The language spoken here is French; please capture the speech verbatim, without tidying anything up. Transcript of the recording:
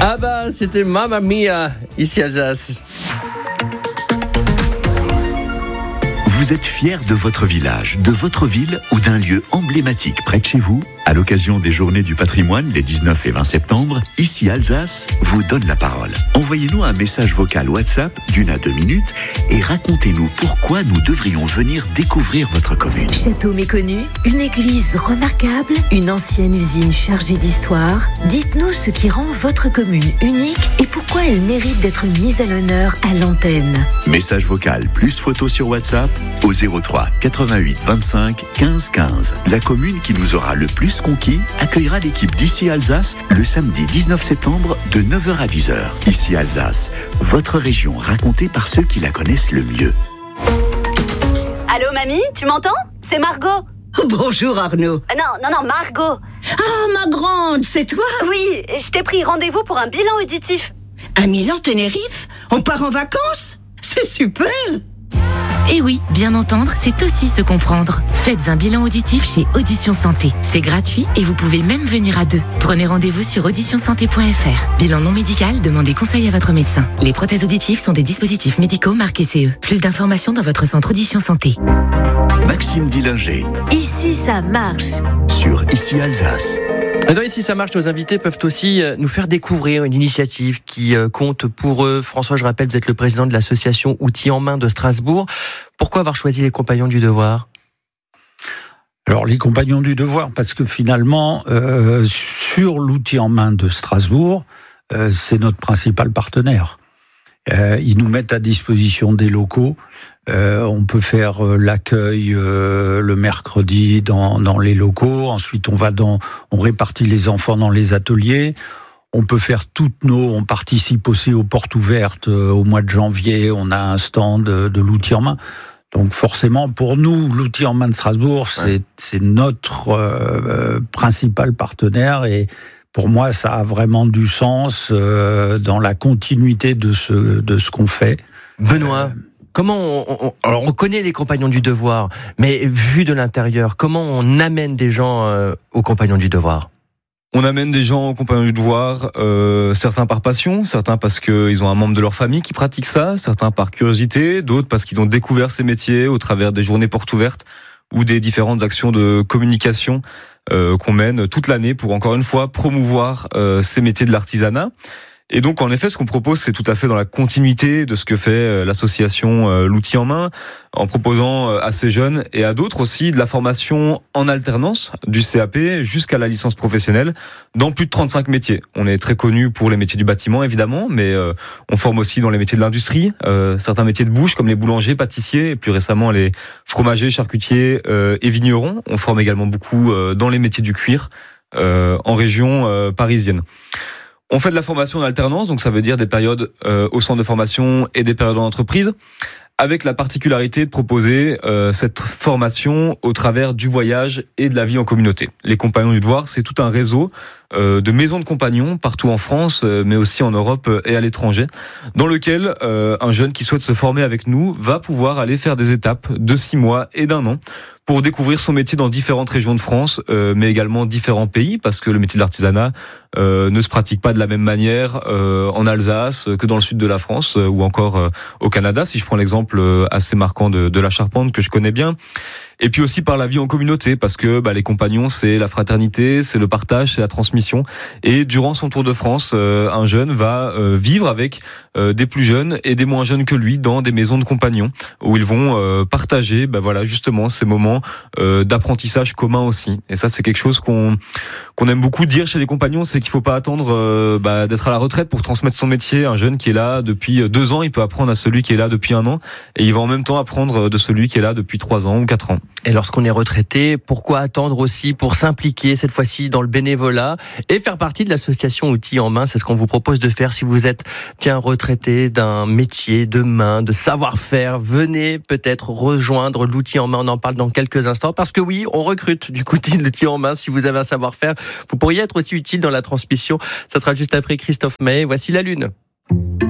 Ah bah, c'était Mamma Mia, ici Alsace. Vous êtes fier de votre village, de votre ville ou d'un lieu emblématique près de chez vous? À l'occasion des Journées du patrimoine, les dix-neuf et vingt septembre, ici Alsace vous donne la parole. Envoyez-nous un message vocal WhatsApp d'une à deux minutes et racontez-nous pourquoi nous devrions venir découvrir votre commune. Château méconnu, une église remarquable, une ancienne usine chargée d'histoire. Dites-nous ce qui rend votre commune unique et pourquoi elle mérite d'être mise à l'honneur à l'antenne. Message vocal plus photo sur WhatsApp au zéro trois quatre-vingt-huit vingt-cinq quinze quinze. La commune qui nous aura le plus conquis accueillera l'équipe d'Ici Alsace le samedi dix-neuf septembre de neuf heures à dix heures. Ici Alsace, votre région racontée par ceux qui la connaissent le mieux. Allô mamie, tu m'entends? C'est Margot. Bonjour Arnaud. Euh, non, non, non, Margot. Ah ma grande, c'est toi? Oui, je t'ai pris rendez-vous pour un bilan auditif. À Milan-Tenerife? On part en vacances? C'est super! Et oui, bien entendre, c'est aussi se comprendre. Faites un bilan auditif chez Audition Santé. C'est gratuit et vous pouvez même venir à deux. Prenez rendez-vous sur audition santé point f r. Bilan non médical, demandez conseil à votre médecin. Les prothèses auditives sont des dispositifs médicaux marqués C E. Plus d'informations dans votre centre Audition Santé. Maxime Dillinger. Ici, ça marche. Sur Ici Alsace. Dans Ici ça marche, nos invités peuvent aussi nous faire découvrir une initiative qui compte pour eux. François, je rappelle, vous êtes le président de l'association Outils en main de Strasbourg. Pourquoi avoir choisi les Compagnons du Devoir ? Alors les Compagnons du Devoir, parce que finalement, euh, sur l'Outil en main de Strasbourg, euh, c'est notre principal partenaire. Euh, ils nous mettent à disposition des locaux. Euh, on peut faire euh, l'accueil euh, le mercredi dans, dans les locaux. Ensuite, on va dans, on répartit les enfants dans les ateliers. On peut faire toutes nos. On participe aussi aux portes ouvertes euh, au mois de janvier. On a un stand de, de l'outil en main. Donc forcément, pour nous, l'outil en main de Strasbourg, c'est, ouais. c'est notre euh, principal partenaire et pour moi, ça a vraiment du sens euh, dans la continuité de ce, de ce qu'on fait. Benoît, euh, comment on, on, alors on connaît les Compagnons du Devoir, mais vu de l'intérieur, comment on amène des gens euh, aux Compagnons du Devoir ? On amène des gens aux Compagnons du Devoir, euh, certains par passion, certains parce qu'ils ont un membre de leur famille qui pratique ça, certains par curiosité, d'autres parce qu'ils ont découvert ces métiers au travers des journées portes ouvertes ou des différentes actions de communication Euh, qu'on mène toute l'année pour, encore une fois, promouvoir euh, ces métiers de l'artisanat. Et donc, en effet, ce qu'on propose, c'est tout à fait dans la continuité de ce que fait euh, l'association euh, L'Outil en main, en proposant euh, à ces jeunes et à d'autres aussi de la formation en alternance du C A P jusqu'à la licence professionnelle dans plus de trente-cinq métiers. On est très connu pour les métiers du bâtiment, évidemment, mais euh, on forme aussi dans les métiers de l'industrie, euh, certains métiers de bouche comme les boulangers, pâtissiers, et plus récemment les fromagers, charcutiers euh, et vignerons. On forme également beaucoup euh, dans les métiers du cuir euh, en région euh, parisienne. On fait de la formation en alternance, donc ça veut dire des périodes euh, au centre de formation et des périodes en entreprise, avec la particularité de proposer euh, cette formation au travers du voyage et de la vie en communauté. Les Compagnons du Devoir, c'est tout un réseau euh, de maisons de compagnons partout en France, euh, mais aussi en Europe et à l'étranger, dans lequel euh, un jeune qui souhaite se former avec nous va pouvoir aller faire des étapes de six mois et d'un an pour découvrir son métier dans différentes régions de France, euh, mais également différents pays, parce que le métier de l'artisanat euh, ne se pratique pas de la même manière euh, en Alsace que dans le sud de la France, euh, ou encore euh, au Canada, si je prends l'exemple euh, assez marquant de, de la Charpente, que je connais bien. Et puis aussi par la vie en communauté, parce que bah, les compagnons, c'est la fraternité, c'est le partage, c'est la transmission. Et durant son tour de France, euh, un jeune va euh, vivre avec euh, des plus jeunes et des moins jeunes que lui dans des maisons de compagnons, où ils vont euh, partager bah, voilà, justement ces moments euh, d'apprentissage commun aussi. Et ça, c'est quelque chose qu'on, qu'on aime beaucoup dire chez les compagnons, c'est qu'il ne faut pas attendre euh, bah, d'être à la retraite pour transmettre son métier. Un jeune qui est là depuis deux ans, il peut apprendre à celui qui est là depuis un an, et il va en même temps apprendre de celui qui est là depuis trois ans ou quatre ans. Et lorsqu'on est retraité, pourquoi attendre aussi pour s'impliquer cette fois-ci dans le bénévolat et faire partie de l'association Outils en main? C'est ce qu'on vous propose de faire si vous êtes tiens retraité d'un métier de main, de savoir-faire. Venez peut-être rejoindre l'Outil en main. On en parle dans quelques instants parce que oui, on recrute du coup l'Outil en main. Si vous avez un savoir-faire, vous pourriez être aussi utile dans la transmission. Ça sera juste après Christophe Maé. Voici la Lune.